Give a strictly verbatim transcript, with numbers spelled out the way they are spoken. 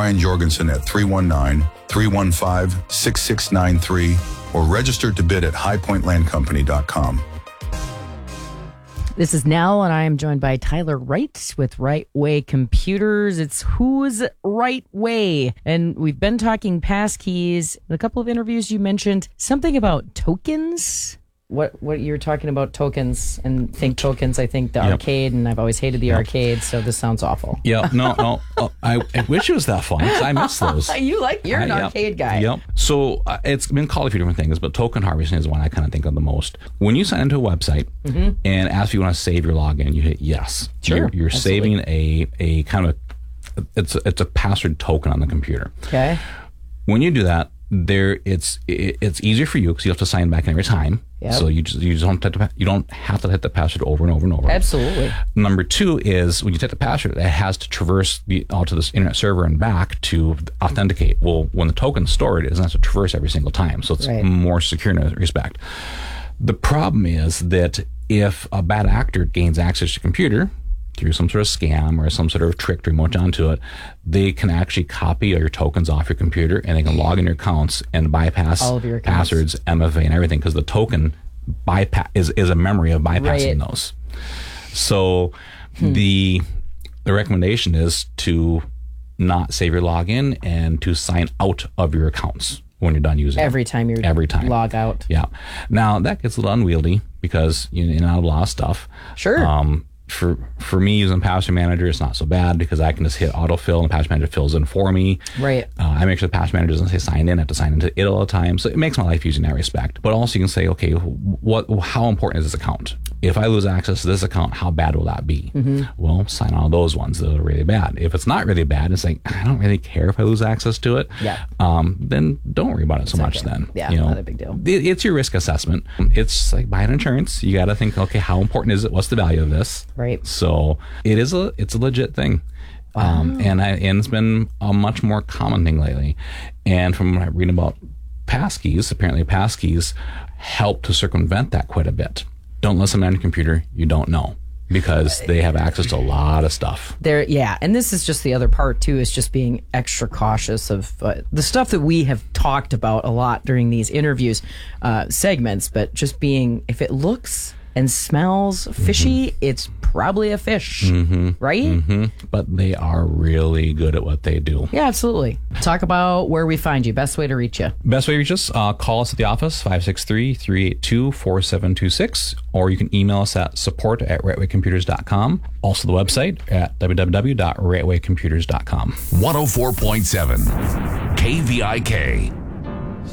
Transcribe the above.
Brian Jorgensen at three one nine, three one five, six six nine three or register to bid at high point land company dot com. This is Nell, and I am joined by Tyler Wright with Right Way Computers. It's Who's Right Way? And we've been talking passkeys. In a couple of interviews, you mentioned something about tokens. What what you're talking about tokens, and think tokens, I think the yep. arcade, and I've always hated the yep. arcade, so this sounds awful. Yeah, no, no. Uh, I, I wish it was that fun, because I miss those. You like, you're an I, arcade yep, guy. Yep. So uh, it's been called a few different things, but token harvesting is one I kind of think of the most. When you sign into a website mm-hmm. and ask if you want to save your login, you hit yes. Sure. You're, you're saving a, a kind of a, it's, a, it's a password token on the computer. Okay. When you do that, there it's it, it's easier for you because you have to sign back in every time. Yep. So you just you just don't have to, you don't have to hit the password over and over and over. Absolutely. Number two is when you type the password, it has to traverse the out to this internet server and back to authenticate. Well, when the token's stored, it doesn't have to traverse every single time, so it's right. more secure in that respect. The problem is that if a bad actor gains access to your computer through some sort of scam or some sort of trick to remote onto it, they can actually copy your tokens off your computer, and they can log in your accounts and bypass all of your passwords, M F A, and everything, because the token bypass is, is a memory of bypassing right. those. So hmm. the the recommendation is to not save your login and to sign out of your accounts when you're done using every it. time you're every time log out. Yeah. Now that gets a little unwieldy because you know, not a lot of stuff. Sure. Um, For for me using Password Manager, it's not so bad because I can just hit autofill and Password Manager fills in for me. Right. Uh, I make sure the Password Manager doesn't say sign in. I have to sign into it all the time. So it makes my life easy in that respect. But also you can say, okay, what? how important is this account? If I lose access to this account, how bad will that be? Mm-hmm. Well, sign on those ones that are really bad. If it's not really bad, it's like, I don't really care if I lose access to it. Yeah. Um, then don't worry about it so it's much okay. then. Yeah, you know, not a big deal. It, it's your risk assessment. It's like buying insurance. You got to think, okay, how important is it? What's the value of this? Right. So it is a, it's a legit thing. Wow. Um, and, I, and it's been a much more common thing lately. And from what I read about passkeys, apparently passkeys help to circumvent that quite a bit. Don't listen on your computer. You don't know because they have access to a lot of stuff. There, yeah, and this is just the other part too. Is just being extra cautious of uh, the stuff that we have talked about a lot during these interviews uh, segments. But just being, if it looks and smells fishy, mm-hmm. it's probably a fish, mm-hmm. right? Mm-hmm. But they are really good at what they do. Yeah, absolutely. Talk about where we find you. Best way to reach you. Best way to reach us, uh, call us at the office, five six three, three eight two, four seven two six, or you can email us at support at right way computers dot com. Also the website at w w w dot right way computers dot com. one oh four point seven K V I K.